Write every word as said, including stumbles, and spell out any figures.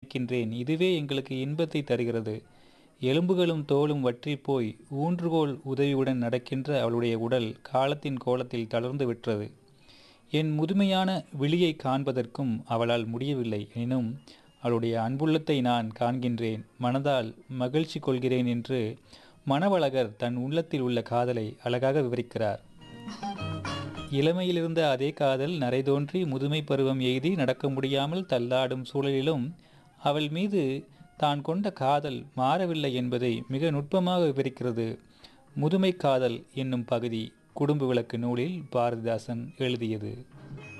நினைக்கின்றேன். இதுவே எங்களுக்கு இன்பத்தை தருகிறது. எலும்புகளும் தோலும் வற்றிப் போய் ஊன்றுகோல் உதவியுடன் நடக்கின்ற அவளுடைய உடல் காலத்தின் கோலத்தில் தளர்ந்து விட்டது. என் முதுமையான விழியை காண்பதற்கும் அவளால் முடியவில்லை. எனினும் அவளுடைய அன்புள்ளத்தை நான் காண்கின்றேன், மனதால் மகிழ்ச்சி கொள்கிறேன் என்று மணவழகர் தன் உள்ளத்தில் உள்ள காதலை அழகாக விவரிக்கிறார். இளமையிலிருந்த அதே காதல் நரை தோன்றி முதுமை பருவம் எய்தி நடக்க முடியாமல் தள்ளாடும் சூழலிலும் அவள் மீது தான் கொண்ட காதல் மாறவில்லை என்பதை மிக நுட்பமாக விவரிக்கிறது முதுமை காதல் என்னும் பகுதி குடும்ப விளக்கு நூலில் பாரதிதாசன் எழுதியது.